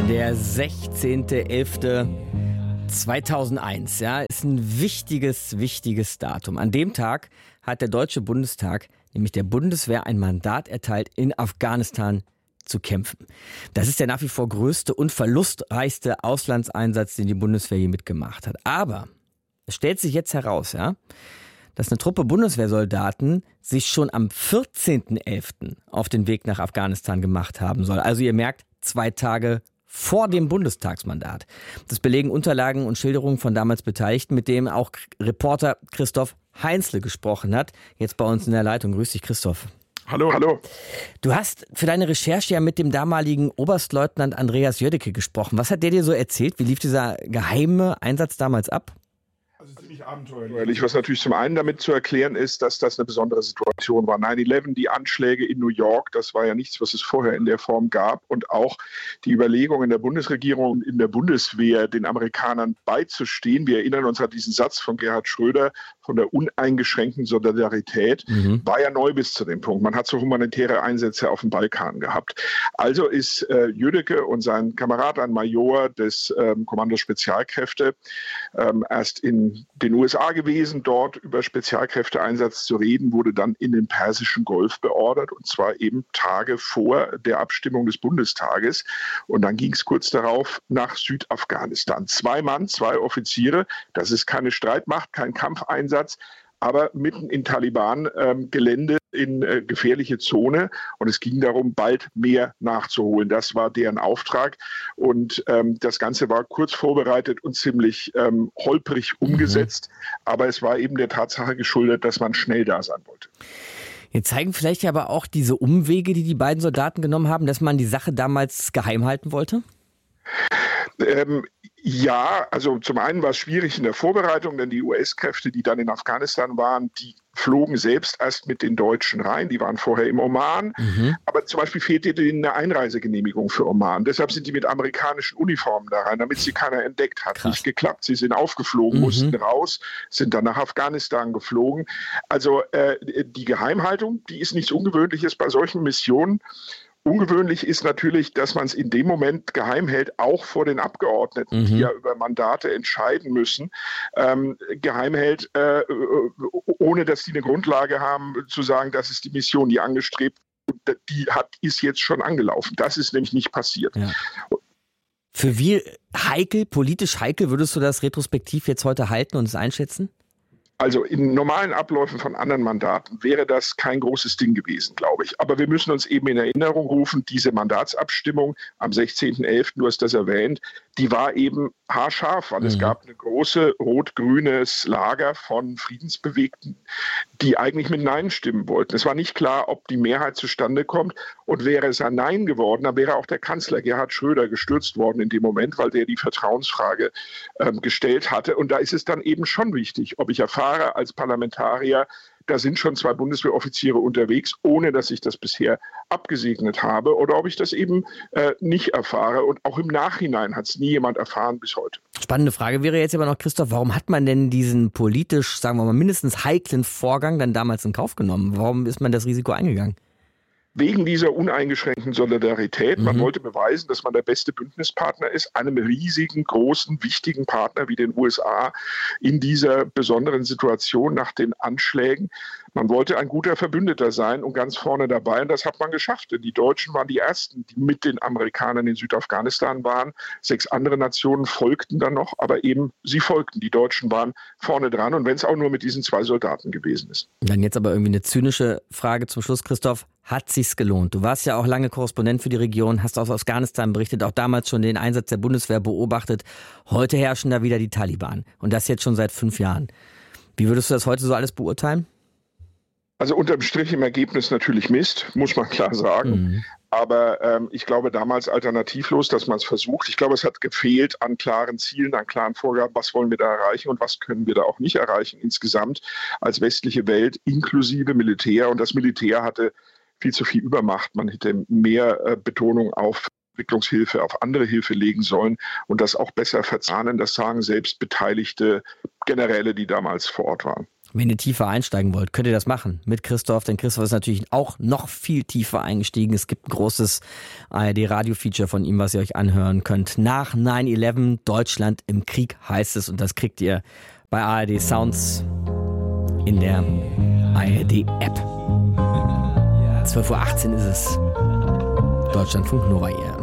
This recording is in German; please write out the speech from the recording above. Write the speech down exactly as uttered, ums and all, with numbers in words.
Der sechzehnter elfter zweitausendeins, ja, ist ein wichtiges, wichtiges Datum. An dem Tag hat der Deutsche Bundestag nämlich der Bundeswehr ein Mandat erteilt, in Afghanistan zu kämpfen. Das ist der nach wie vor größte und verlustreichste Auslandseinsatz, den die Bundeswehr je mitgemacht hat. Aber es stellt sich jetzt heraus, ja, dass eine Truppe Bundeswehrsoldaten sich schon am vierzehnten elften auf den Weg nach Afghanistan gemacht haben soll. Also ihr merkt, zwei Tage vor dem Bundestagsmandat. Das belegen Unterlagen und Schilderungen von damals Beteiligten, mit dem auch Reporter Christoph Heinzle gesprochen hat. Jetzt bei uns in der Leitung. Grüß dich, Christoph. Hallo. Hallo. Du hast für deine Recherche ja mit dem damaligen Oberstleutnant Andreas Jödecke gesprochen. Was hat der dir so erzählt? Wie lief dieser geheime Einsatz damals ab? Also ziemlich abenteuerlich. Was natürlich zum einen damit zu erklären ist, dass das eine besondere Situation war. neun elf, die Anschläge in New York, das war ja nichts, was es vorher in der Form gab. Und auch die Überlegung in der Bundesregierung und in der Bundeswehr, den Amerikanern beizustehen. Wir erinnern uns an diesen Satz von Gerhard Schröder von der uneingeschränkten Solidarität, mhm. war ja neu bis zu dem Punkt. Man hat so humanitäre Einsätze auf dem Balkan gehabt. Also ist äh, Jödecke und sein Kamerad, ein Major des ähm, Kommandos Spezialkräfte, ähm, erst in den U S A gewesen, dort über Spezialkräfteeinsatz zu reden, wurde dann in den Persischen Golf beordert, und zwar eben Tage vor der Abstimmung des Bundestages. Und dann ging es kurz darauf nach Südafghanistan. Zwei Mann, zwei Offiziere, das ist keine Streitmacht, kein Kampfeinsatz, aber mitten in Taliban-Gelände, ähm, in äh, gefährliche Zone. Und es ging darum, bald mehr nachzuholen. Das war deren Auftrag. Und ähm, das Ganze war kurz vorbereitet und ziemlich ähm, holprig umgesetzt. Mhm. Aber es war eben der Tatsache geschuldet, dass man schnell da sein wollte. Jetzt zeigen vielleicht aber auch diese Umwege, die die beiden Soldaten genommen haben, dass man die Sache damals geheim halten wollte? Ähm, ja, also zum einen war es schwierig in der Vorbereitung, denn die U S-Kräfte, die dann in Afghanistan waren, die flogen selbst erst mit den Deutschen rein. Die waren vorher im Oman. Mhm. Aber zum Beispiel fehlte denen eine Einreisegenehmigung für Oman. Deshalb sind die mit amerikanischen Uniformen da rein, damit sie keiner entdeckt hat. Krass. Nicht geklappt. Sie sind aufgeflogen, mhm. mussten raus, sind dann nach Afghanistan geflogen. Also äh, die Geheimhaltung, die ist nichts Ungewöhnliches bei solchen Missionen. Ungewöhnlich ist natürlich, dass man es in dem Moment geheim hält, auch vor den Abgeordneten, mhm. die ja über Mandate entscheiden müssen, ähm, geheim hält, äh, ohne dass die eine Grundlage haben, zu sagen, das ist die Mission, die angestrebt wird, die hat, ist jetzt schon angelaufen. Das ist nämlich nicht passiert. Ja. Für wie heikel, politisch heikel, würdest du das retrospektiv jetzt heute halten und es einschätzen? Also in normalen Abläufen von anderen Mandaten wäre das kein großes Ding gewesen, glaube ich. Aber wir müssen uns eben in Erinnerung rufen, diese Mandatsabstimmung am sechzehnten elften, du hast das erwähnt, die war eben haarscharf, weil mhm. es gab eine große rot-grünes Lager von Friedensbewegten, die eigentlich mit Nein stimmen wollten. Es war nicht klar, ob die Mehrheit zustande kommt, und wäre es ein Nein geworden, dann wäre auch der Kanzler Gerhard Schröder gestürzt worden in dem Moment, weil der die Vertrauensfrage ähm, gestellt hatte. Und da ist es dann eben schon wichtig, ob ich erfahre als Parlamentarier, da sind schon zwei Bundeswehroffiziere unterwegs, ohne dass ich das bisher abgesegnet habe, oder ob ich das eben äh, nicht erfahre. Und auch im Nachhinein hat es nie jemand erfahren bis heute. Spannende Frage wäre jetzt aber noch, Christoph, warum hat man denn diesen politisch, sagen wir mal, mindestens heiklen Vorgang dann damals in Kauf genommen? Warum ist man das Risiko eingegangen? Wegen dieser uneingeschränkten Solidarität. Man mhm. wollte beweisen, dass man der beste Bündnispartner ist, einem riesigen, großen, wichtigen Partner wie den U S A in dieser besonderen Situation nach den Anschlägen. Man wollte ein guter Verbündeter sein und ganz vorne dabei, und das hat man geschafft. Denn die Deutschen waren die Ersten, die mit den Amerikanern in Südafghanistan waren. Sechs andere Nationen folgten dann noch, aber eben sie folgten. Die Deutschen waren vorne dran, und wenn es auch nur mit diesen zwei Soldaten gewesen ist. Dann jetzt aber irgendwie eine zynische Frage zum Schluss, Christoph. Hat sich's gelohnt? Du warst ja auch lange Korrespondent für die Region, hast aus Afghanistan berichtet, auch damals schon den Einsatz der Bundeswehr beobachtet. Heute herrschen da wieder die Taliban, und das jetzt schon seit fünf Jahren. Wie würdest du das heute so alles beurteilen? Also unterm Strich im Ergebnis natürlich Mist, muss man klar sagen. Mhm. Aber ähm, ich glaube damals alternativlos, dass man es versucht. Ich glaube, es hat gefehlt an klaren Zielen, an klaren Vorgaben, was wollen wir da erreichen und was können wir da auch nicht erreichen insgesamt als westliche Welt, inklusive Militär. Und das Militär hatte viel zu viel Übermacht. Man hätte mehr äh, Betonung auf Entwicklungshilfe, auf andere Hilfe legen sollen und das auch besser verzahnen. Das sagen selbst beteiligte Generäle, die damals vor Ort waren. Wenn ihr tiefer einsteigen wollt, könnt ihr das machen mit Christoph, denn Christoph ist natürlich auch noch viel tiefer eingestiegen. Es gibt ein großes A R D-Radio-Feature von ihm, was ihr euch anhören könnt. Nach neun elf, Deutschland im Krieg heißt es, und das kriegt ihr bei A R D Sounds in der A R D-App. zwölf Uhr achtzehn ist es. Deutschlandfunk Nova hier.